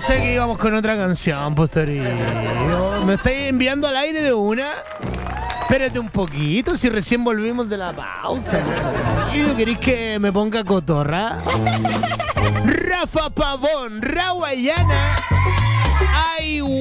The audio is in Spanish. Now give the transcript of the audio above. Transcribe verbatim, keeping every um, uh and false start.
sé que íbamos con otra canción, Posterío. ¿Me estáis enviando al aire de una? Espérate un poquito, si recién volvimos de la pausa. ¿Y queréis que me ponga cotorra? Rafa Pavón, Rawayana.